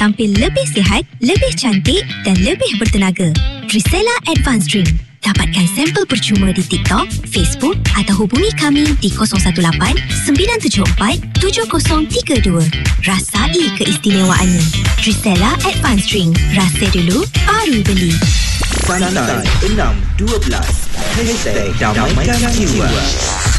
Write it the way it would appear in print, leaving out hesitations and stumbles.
tampil lebih sihat, lebih cantik dan lebih bertenaga. Drisela Advanced Drink. Dapatkan sampel percuma di TikTok, Facebook atau hubungi kami di 018-974-7032. Rasai keistimewaannya. Drisela Advanced Drink. Rasa dulu, baru beli. Santai 612 #Damaikan Jiwa.